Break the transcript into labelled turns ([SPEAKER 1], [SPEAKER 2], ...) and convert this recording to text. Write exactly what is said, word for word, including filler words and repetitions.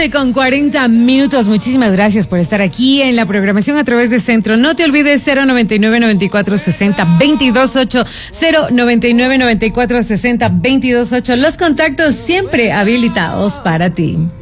[SPEAKER 1] once con cuarenta minutos. Muchísimas gracias por estar aquí en la programación a través de Centro. No te olvides cero noventa y nueve, noventa y cuatro, sesenta, veintidós ocho, cero noventa y nueve, noventa y cuatro, sesenta, veintidós ocho. Los contactos siempre habilitados para ti.